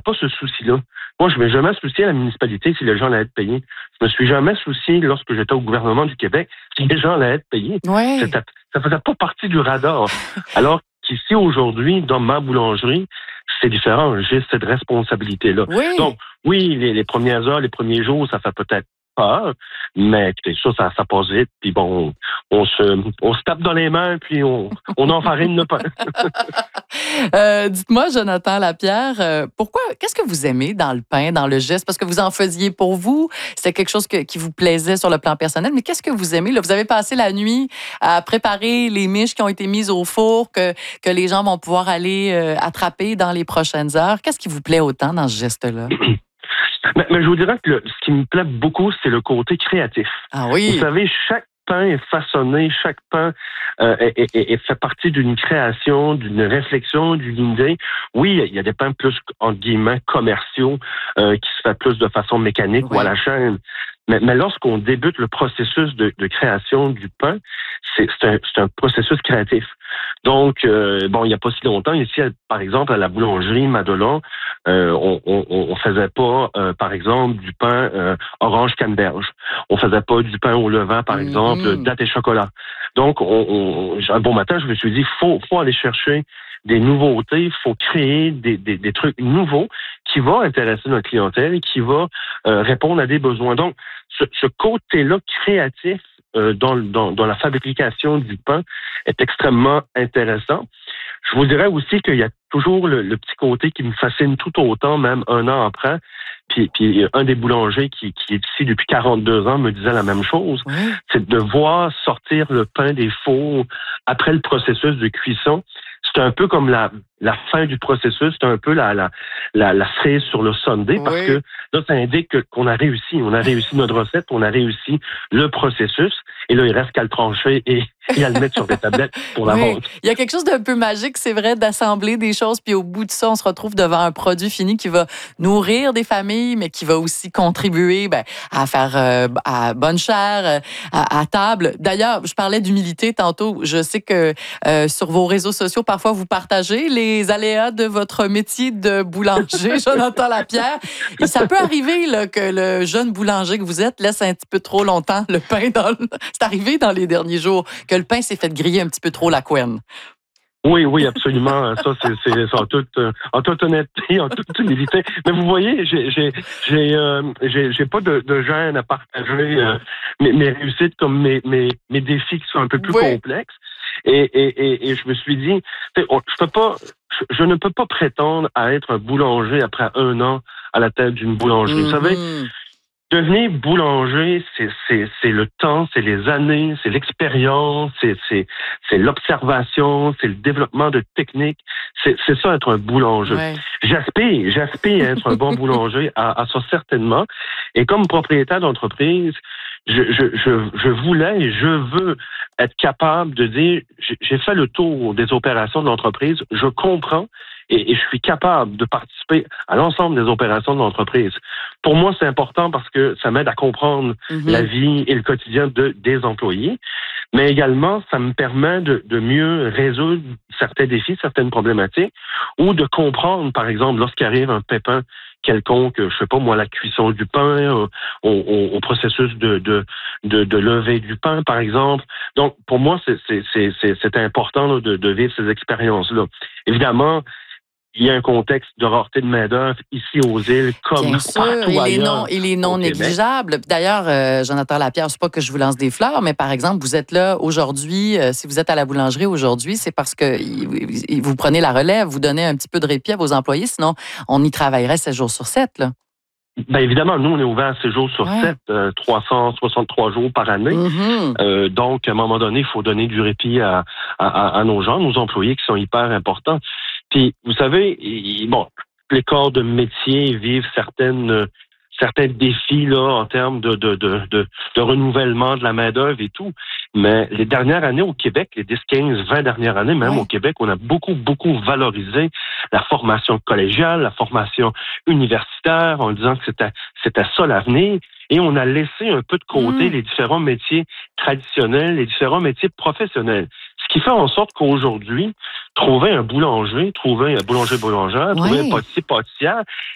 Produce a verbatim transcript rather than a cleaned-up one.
pas ce souci-là. Moi, je ne m'ai jamais soucié à la municipalité si les gens allaient être payés. Je me suis jamais soucié, lorsque j'étais au gouvernement du Québec, si les gens allaient être payés. Ouais. C'était, ça faisait pas partie du radar. Alors qu'ici, aujourd'hui, dans ma boulangerie, c'est différent. J'ai cette responsabilité-là. Oui. Donc, oui, les, les premières heures, les premiers jours, ça fait peut-être peur, mais écoutez, ça, ça, ça passe vite, puis bon, on, on se, on se tape dans les mains, puis on, on enfarine le pain. euh, dites-moi, Jonathan Lapierre, euh, pourquoi, qu'est-ce que vous aimez dans le pain, dans le geste? Parce que vous en faisiez pour vous, c'était quelque chose que, qui vous plaisait sur le plan personnel, mais qu'est-ce que vous aimez? Là, vous avez passé la nuit à préparer les miches qui ont été mises au four, que, que les gens vont pouvoir aller euh, attraper dans les prochaines heures. Qu'est-ce qui vous plaît autant dans ce geste-là? Mais, mais je vous dirais que le, ce qui me plaît beaucoup, c'est le côté créatif. Ah oui? Vous savez, chaque pain est façonné, chaque pain euh, est, est, est fait partie d'une création, d'une réflexion, d'une idée. Oui, il y a des pains plus, entre guillemets, commerciaux, euh, qui se fait plus de façon mécanique oui. ou à la chaîne. Mais, mais lorsqu'on débute le processus de, de création du pain, c'est, c'est, un, c'est un processus créatif. Donc, euh, bon, il n'y a pas si longtemps, ici, par exemple, à la boulangerie Madelon, euh, on, on, on faisait pas, euh, par exemple, du pain euh, orange canneberge. On faisait pas du pain au levain, par mm-hmm. exemple, date et chocolat. Donc, on, on, un bon matin, je me suis dit, faut, faut aller chercher des nouveautés, il faut créer des, des, des trucs nouveaux qui vont intéresser notre clientèle et qui vont euh, répondre à des besoins. Donc, ce, ce côté-là créatif euh, dans, dans, dans la fabrication du pain est extrêmement intéressant. Je vous dirais aussi qu'il y a toujours le, le petit côté qui me fascine tout autant, même un an après. Puis, puis un des boulangers qui, qui est ici depuis quarante-deux ans me disait la même chose. Oui. C'est de voir sortir le pain des fours après le processus de cuisson. C'est un peu comme la, la fin du processus, c'est un peu la, la, la, la cerise sur le sundae, oui. parce que là, ça indique que, qu'on a réussi. On a réussi notre recette, on a réussi le processus, et là, il reste qu'à le trancher et, et à le mettre sur des tablettes pour la oui. vente. Il y a quelque chose d'un peu magique, c'est vrai, d'assembler des choses, puis au bout de ça, on se retrouve devant un produit fini qui va nourrir des familles, mais qui va aussi contribuer ben, à faire euh, à bonne chère, à, à table. D'ailleurs, je parlais d'humilité tantôt. Je sais que euh, sur vos réseaux sociaux, parfois, vous partagez les aléas de votre métier de boulanger, Jonathan Lapierre. Et ça peut arriver là, que le jeune boulanger que vous êtes laisse un petit peu trop longtemps le pain dans le... C'est arrivé dans les derniers jours que le pain s'est fait griller un petit peu trop la couenne. Oui, oui, absolument. Ça, c'est, c'est en, toute, en toute honnêteté, en toute humilité. Mais vous voyez, j'ai, j'ai, j'ai, euh, j'ai, j'ai pas de, de gêne à partager euh, mes, mes réussites comme mes, mes, mes défis qui sont un peu plus oui. complexes. Et, et, et, et je me suis dit, on, je peux pas, je, je ne peux pas prétendre à être un boulanger après un an à la tête d'une boulangerie. Mm-hmm. Vous savez, devenir boulanger, c'est, c'est, c'est le temps, c'est les années, c'est l'expérience, c'est, c'est, c'est l'observation, c'est le développement de techniques. C'est, c'est ça, être un boulanger. Ouais. J'aspire, j'aspire à être un bon boulanger, à, à ça certainement. Et comme propriétaire d'entreprise, je, je, je, je voulais et je veux être capable de dire, j'ai fait le tour des opérations de l'entreprise, je comprends et, et je suis capable de participer à l'ensemble des opérations de l'entreprise. Pour moi, c'est important parce que ça m'aide à comprendre mm-hmm. la vie et le quotidien de, des employés, mais également, ça me permet de, de mieux résoudre certains défis, certaines problématiques, ou de comprendre, par exemple, lorsqu'arrive un pépin quelconque, je sais pas moi, la cuisson du pain, au, au, au processus de, de, de, de lever du pain, par exemple. Donc, pour moi, c'est, c'est, c'est, c'est, c'est important là, de, de vivre ces expériences-là. Évidemment, il y a un contexte de rareté de main-d'œuvre ici aux îles, comme Bien sûr, partout il ailleurs. Est non, il est non négligeable. D'ailleurs, euh, Jonathan Lapierre, c'est pas que je vous lance des fleurs, mais par exemple, vous êtes là aujourd'hui, euh, si vous êtes à la boulangerie aujourd'hui, c'est parce que il, il, vous prenez la relève, vous donnez un petit peu de répit à vos employés, sinon on y travaillerait sept jours sur sept, là. Bien évidemment, nous, on est ouvert sept jours sur ouais. sept, euh, trois cent soixante-trois jours par année. Mm-hmm. Euh, donc, à un moment donné, il faut donner du répit à, à, à nos gens, nos employés qui sont hyper importants. Puis, vous savez, bon, les corps de métier vivent certaines, certains défis là en termes de, de, de, de, de renouvellement de la main-d'œuvre et tout. Mais les dernières années au Québec, les dix, quinze, vingt dernières années, même oui. au Québec, on a beaucoup, beaucoup valorisé la formation collégiale, la formation universitaire, en disant que c'était, c'était ça l'avenir. Et on a laissé un peu de côté mmh. les différents métiers traditionnels, les différents métiers professionnels. Ce qui fait en sorte qu'aujourd'hui, trouver un boulanger, trouver un boulanger-boulangère, oui. trouver un pâtissier-pâtissière,